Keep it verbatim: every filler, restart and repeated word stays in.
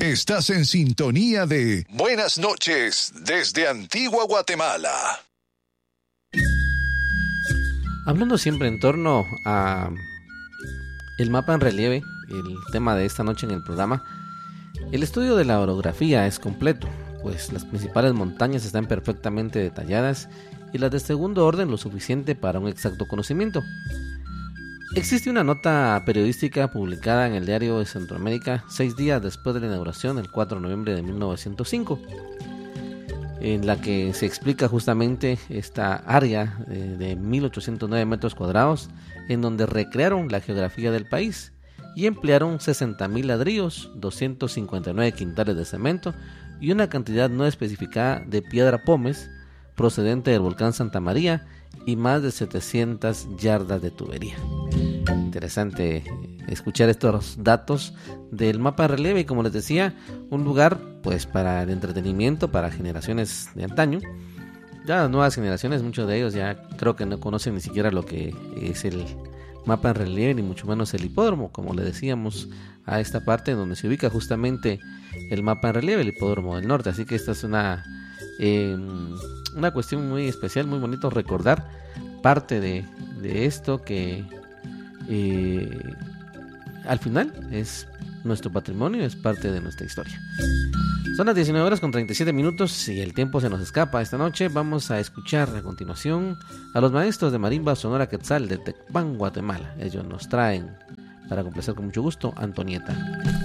Estás en sintonía de Buenas noches desde Antigua Guatemala. Hablando siempre en torno a el mapa en relieve, el tema de esta noche en el programa, el estudio de la orografía es completo, pues las principales montañas están perfectamente detalladas y las de segundo orden lo suficiente para un exacto conocimiento. Existe una nota periodística publicada en el Diario de Centroamérica seis días después de la inauguración, el cuatro de noviembre de mil novecientos cinco, en la que se explica justamente esta área de, de mil ochocientos nueve metros cuadrados, en donde recrearon la geografía del país y emplearon sesenta mil ladrillos, doscientos cincuenta y nueve quintales de cemento y una cantidad no especificada de piedra pómez procedente del volcán Santa María y más de setecientas yardas de tubería. Interesante escuchar estos datos del mapa de relieve y, como les decía, un lugar pues para el entretenimiento para generaciones de antaño. Ya las nuevas generaciones, muchos de ellos ya creo que no conocen ni siquiera lo que es el mapa en relieve, ni mucho menos el hipódromo, como le decíamos a esta parte donde se ubica justamente el mapa en relieve, el hipódromo del norte. Así que esta es una eh, una cuestión muy especial, muy bonito recordar parte de, de esto que eh, al final es nuestro patrimonio, es parte de nuestra historia. Son las diecinueve horas con treinta y siete minutos y el tiempo se nos escapa esta noche. Vamos a escuchar a continuación a los maestros de marimba Sonora Quetzal de Tecpan, Guatemala. Ellos nos traen, para complacer con mucho gusto, Antonieta.